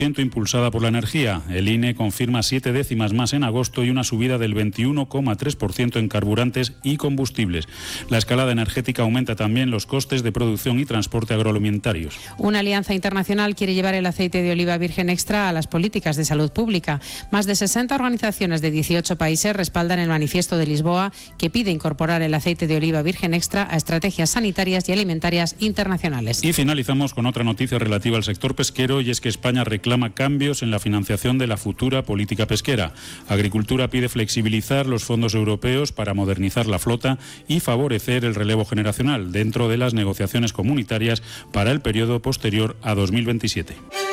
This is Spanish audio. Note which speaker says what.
Speaker 1: impulsada por la energía. El INE confirma 7 décimas más en agosto y una subida del 21,3% en carburantes y combustibles. La escalada energética aumenta también los costes de producción y transporte agroalimentarios.
Speaker 2: Una alianza internacional quiere llevar el aceite de oliva virgen extra a las políticas de salud pública. Más de 60 organizaciones de 18 países respaldan el manifiesto de Lisboa que pide incorporar el aceite de oliva virgen extra a estrategias sanitarias y alimentarias internacionales.
Speaker 1: Y finalizamos con otra noticia relativa al sector pesquero, y es que España reclama cambios en la financiación de la futura política pesquera. Agricultura pide flexibilizar los fondos europeos para modernizar la flota y favorecer el relevo generacional dentro de las negociaciones comunitarias para el periodo posterior a 2027.